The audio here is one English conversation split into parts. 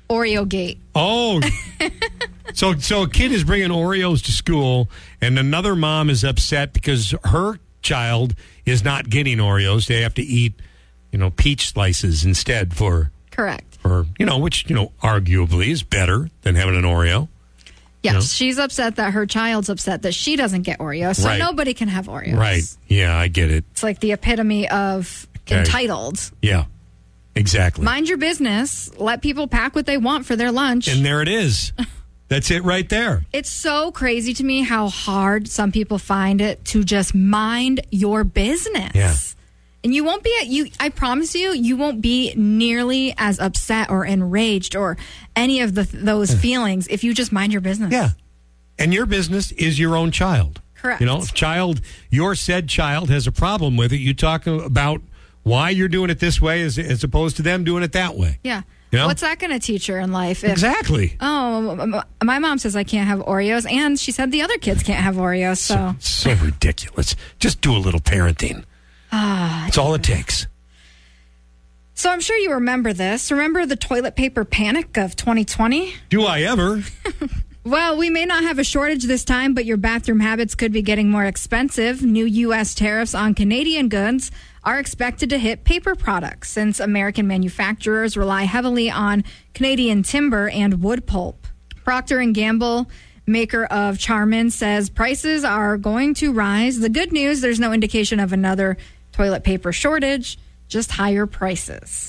Oreo Gate. Oh, so a kid is bringing Oreos to school, and another mom is upset because her child is not getting Oreos. They have to eat, peach slices instead Correct. Which arguably is better than having an Oreo. Yes, she's upset that her child's upset that she doesn't get Oreos, so nobody can have Oreos. Right. Yeah, I get it. It's like the epitome of entitled. Yeah, exactly. Mind your business. Let people pack what they want for their lunch. And there it is. That's it right there. It's so crazy to me how hard some people find it to just mind your business. Yeah. And you won't be I promise you won't be nearly as upset or enraged or any of those feelings if you just mind your business. Yeah. And your business is your own child. Correct. If your said child has a problem with it, you talk about why you're doing it this way as opposed to them doing it that way. Yeah. What's that going to teach her in life? Exactly. Oh, my mom says I can't have Oreos, and she said the other kids can't have Oreos. So ridiculous. Just do a little parenting. That's all it takes. So I'm sure you remember this. Remember the toilet paper panic of 2020? Do I ever? Well, we may not have a shortage this time, but your bathroom habits could be getting more expensive. New U.S. tariffs on Canadian goods are expected to hit paper products since American manufacturers rely heavily on Canadian timber and wood pulp. Procter & Gamble, maker of Charmin, says prices are going to rise. The good news, there's no indication of another toilet paper shortage, just higher prices.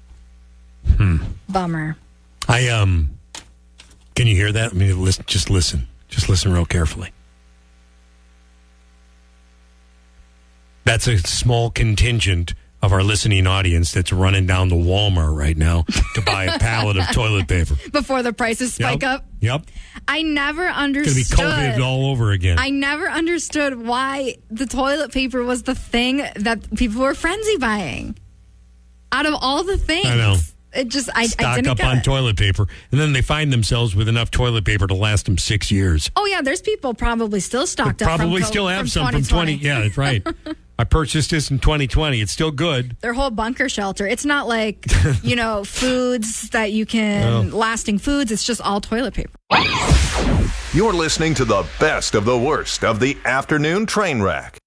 Bummer. Can you hear that? I mean, listen. Just listen real carefully. That's a small contingent of our listening audience that's running down to Walmart right now to buy a pallet of toilet paper. Before the prices spike up? Yep. I never understood. It's going to be COVID all over again. I never understood why the toilet paper was the thing that people were frenzy buying. Out of all the things. I know. It just, Stock didn't up get on it. toilet paper, and then they find themselves with enough toilet paper to last them 6 years. Oh, yeah, there's people probably still stocked up. Probably still have some from 20. Yeah, that's right. I purchased this in 2020. It's still good. Their whole bunker shelter. It's not like, foods that you can, lasting foods. It's just all toilet paper. You're listening to the best of the worst of the afternoon train wreck.